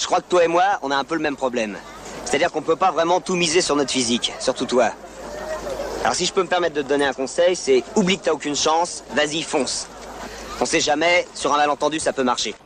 je crois que toi et moi, on a un peu le même problème. C'est-à-dire qu'on peut pas vraiment tout miser sur notre physique, surtout toi. Alors si je peux me permettre de te donner un conseil, c'est oublie que t'as aucune chance, vas-y, fonce. On sait jamais, sur un malentendu, ça peut marcher.